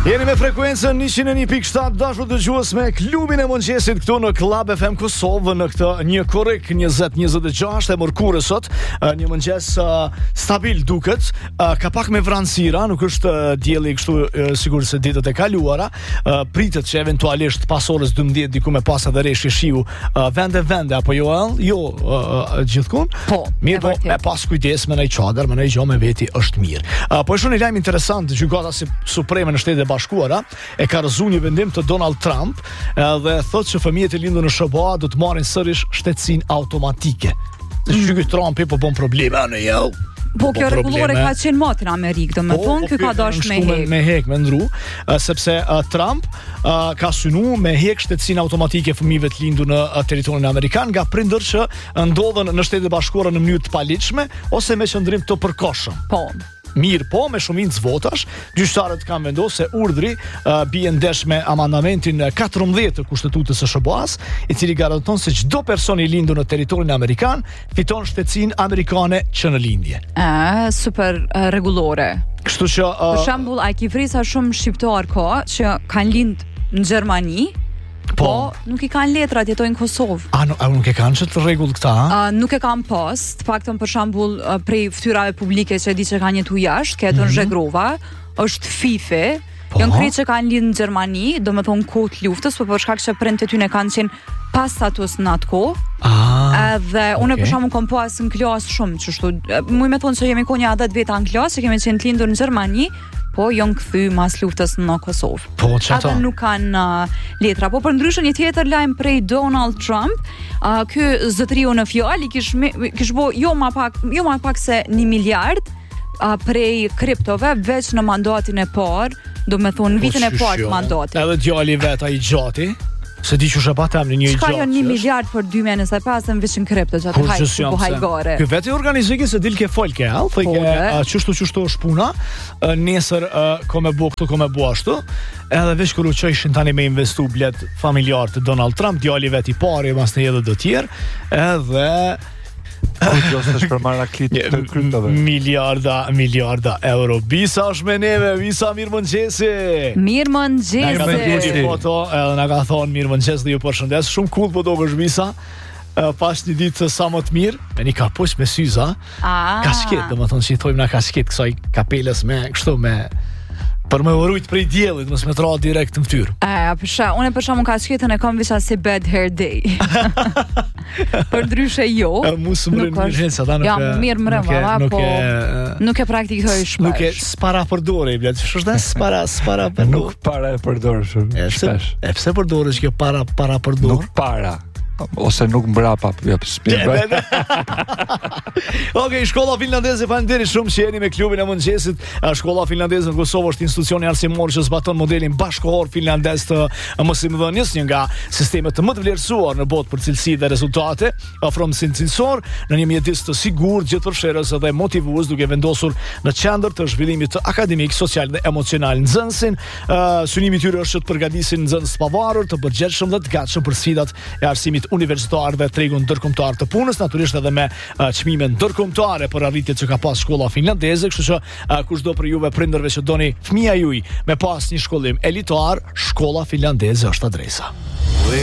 Jeni me frekuencën 101.7 dashur dëgjues me klubin e mëngjesit këtu në Club FM Kosovë në këtë një korrik 20-26 e mërkurës sot, një mëngjes stabil duket, ka pak me vranësira, nuk është dielli kështu sigur se ditët e kaluara, pritet që eventualisht pas orës 12 diku me pas edhe reshje shiu vende apo jo gjithkund. Po, mirë, po me pas kujdes me ndaj çadër, me ndaj gjë me veti është mirë. Po është një lajm interesant, gjykata supreme në Shtetet e Bashkuara e ka rrëzu një vendim të Donald Trump dhe thotë që fëmijët e lindur në SBA do të marrin sërish shtetësinë automatike. Se ky Trumpi po bën probleme në jo. Po kjo rregullore ka qenë moti në Amerikë, domethënë ky ka dashur me ndru, sepse Trump ka synu me hek shtetësinë automatike fëmijëve të lindur në territorin amerikan nga prindër që ndodhen në Shtetet e Bashkuara në mënyrë të paligjshme ose me qëndrim të përkohshëm. Po. Mirë po, me shumicë votash, gjyqtarët kanë vendosur se urdhri bie ndesh me amandamentin 14 të Kushtetutës së SBA-s, i cili garanton se çdo person i lindur në territorin amerikan fiton shtetësinë amerikane që në lindje. Super rregullore. Kështu që për shembull, ai kifrisa shumë shqiptar që kanë lind në Gjermani. Po, nuk i kanë letrat, jetojnë në Kosovë. Nuk e kanë që të rregull këta? Nuk e kanë pas, të paktën për shembull prej fytyrave publike që e di që kanë jetu jashtë, Keton Zhegrova, është Fife, janë krejt që kanë lind në Gjermani, do me thonë kohë të luftës, për shkak që prindët e tyre kanë qenë pas status në atë kohë. Dhe unë për shembull kom pas në klasë shumë, çështu. Muj me thonë se jemi konja 10 veta në klasë, që kemi qenë të lindur në Gjermani, po janë kthy mas luftës në Kosovë. Po çfarë? Ata nuk kanë letra. Po për ndryshe një tjetër lajm prej Donald Trump, ky zotëriu në fjalë kish bë jo më pak se 1 miliard prej kriptove veç në mandatin e parë, do me thonë vitin e parë të mandatit. Edhe djali vet ai gjati, se di që shëpatem në një gjatë. Çka jo 1 miliard për 2025 në veç në kripto, gjatë hajgare. Ky vetë organizimi se dil ke folke, çështu është puna, nesër ko me bu këtu, ko me bu ashtu, edhe veç kur u çojshin tani me investu blet familjar të Donald Trump, djali vet i parë, mas në edhe do tjerë, edhe është për maraklit të kryptove. Miliarda euro. Bisa është me neve, Bisa, mirë mëngjesi. Mirë mëngjesi. Nga ka të një foto, edhe nga ka thonë mirë mëngjes dhe ju përshëndes. Shumë cool po do është Bisa. Pas një ditë sa më të mirë, me një kapuç me syza. Kasket, dhe më thonë që i thojmë nga kasket kësaj kapeles me kështu me për me urujt prej diellit, mos me tra direkt në fytyrë. Unë për shkakun kasketën e kam visa si bad hair day. Për ndryshe jo. Mos më mirë se ata nuk. Ja, mirë mreva, po nuk e praktikoj shpesh. Nuk e spara përdore, blet. Ç'është spara përdor. Nuk para e përdor shumë shpesh. Pse përdoresh kjo para përdor? Nuk para. Ose nuk mbrapa, Okej, shkolla finlandeze, faleminderit shumë që jeni me klubin e mëngjesit. Shkolla finlandeze në Kosovë është institucioni arsimor që zbaton modelin bashkëkohor finlandez të mësimdhënies, një nga sistemet më të vlerësuar në botë për cilësi dhe rezultate, ofron mësim cilësor në një mjedis të sigurt, gjithëpërfshirës dhe motivues, duke vendosur në qendër të zhvillimit të akademik, social dhe emocional nxënësin. Synimi i tyre është të përgatisin nxënës të pavarur, të përgjegjshëm dhe të gatshëm për sfidat e arsimit universitar dhe tregun ndërkombëtar të punës, natyrisht edhe me çmime ndërkombëtare për arritjet që ka pas shkolla finlandeze, kështu që kushdo për juve prindërve që doni fëmia juaj me pas një shkollim elitar, shkolla finlandeze është adresa.